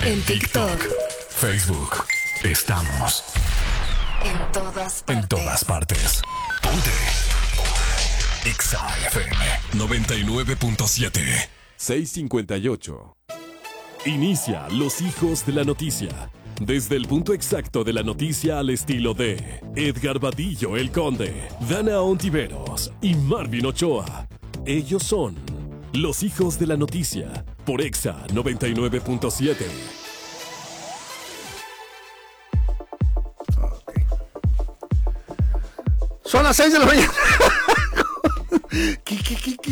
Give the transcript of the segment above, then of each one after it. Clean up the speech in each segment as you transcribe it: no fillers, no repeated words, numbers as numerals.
En TikTok, Facebook, estamos en todas partes. Ponte Exa FM 99.7. 6:58. Inicia Los Hijos de la Noticia. Desde el punto exacto de la noticia al estilo de Edgar Vadillo el Conde, Dana Ontiveros y Marvin Ochoa. Ellos son Los Hijos de la Noticia por Exa 99.7. Son las 6 de la mañana. ¿Qué?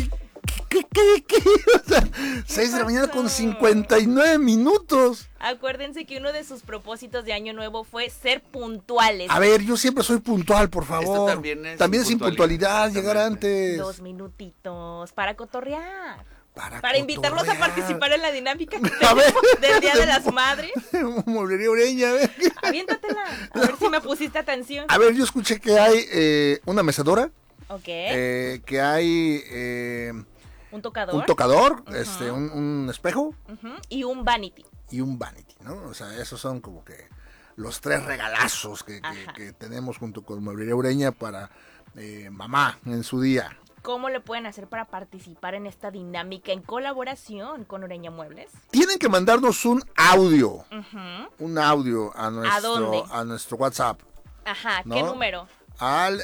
O sea, 6 de la mañana con 59 minutos. Acuérdense que uno de sus propósitos de año nuevo fue ser puntuales. A ver, yo siempre soy puntual, por favor. Esto también es impuntualidad, llegar antes. 2 minutitos para cotorrear. Para Para invitarlos a participar en la dinámica que A ver. tenemos del Día de las Madres. Mueblería Ureña, a ver. Aviéntatela, a ver si me pusiste atención. A ver, yo escuché que hay una mecedora, Ok, que hay un tocador. un tocador, Ujú. un espejo Ujú, y un vanity. y un vanity, ¿no? O sea, esos son como que los 3 regalazos que Ajá. tenemos junto con Mueblería Ureña para mamá en su día. ¿Cómo le pueden hacer para participar en esta dinámica en colaboración con Ureña Muebles? Tienen que mandarnos un audio, Ujú. a dónde? nuestro WhatsApp, Ajá, ¿no? ¿qué número? al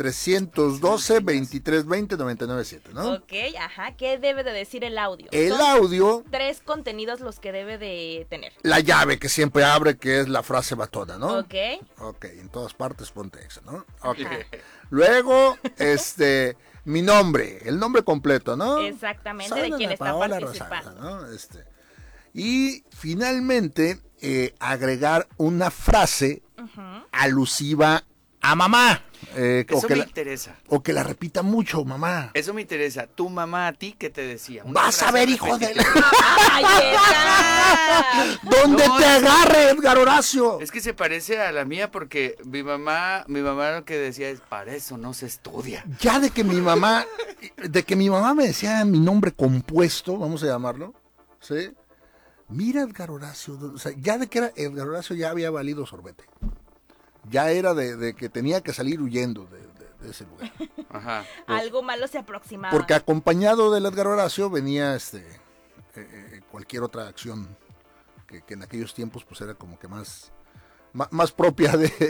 312-2320-997, ¿no? Ok, ajá, ¿qué debe de decir el audio? El Son audio, 3 contenidos los que debe de tener. la llave que siempre abre, que es la frase batona, ¿no? Ok, Ok, en todas partes ponte Exa, ¿no? Ok. Ajá. Luego, mi nombre, el nombre completo, ¿no? exactamente, Soy de Ana quien está Paola participando. Rosado, ¿no? Y finalmente, agregar una frase alusiva a mamá. Eso me interesa. O que la repita mucho, mamá. Eso me interesa. Tu mamá a ti, ¿qué te decía? Una Vas a frase ver, hijo de repetitiva. ¡Ay, está! ¿Dónde No, te agarre, Edgar Horacio? Es que se parece a la mía porque mi mamá lo que decía es, para eso no se estudia. Ya de que mi mamá me decía mi nombre compuesto, vamos a llamarlo, ¿sí? Mira, Edgar Horacio, o sea, ya de que era Edgar Horacio ya había valido sorbete. Ya era de que tenía que salir huyendo de ese lugar. Ajá. Algo malo se aproximaba. Porque acompañado del Edgar Horacio venía cualquier otra acción que en aquellos tiempos pues era como que más propia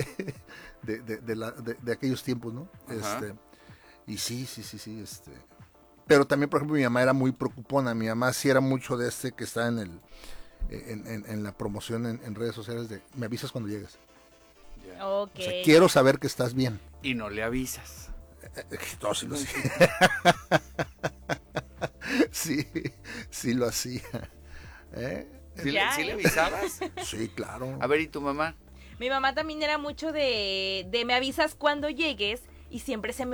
de aquellos tiempos, ¿no? Ajá. Y sí. Pero también, por ejemplo, mi mamá era muy preocupona. Mi mamá sí era mucho de que está en la promoción en redes sociales de me avisas cuando llegues. Ok. O sea, quiero saber que estás bien. Y no le avisas. No, sí lo hacía. sí lo hacía. ¿Sí Ya, le ¿eh? avisabas? Sí, claro. A ver, ¿y tu mamá? Mi mamá también era mucho de me avisas cuando llegues y siempre se me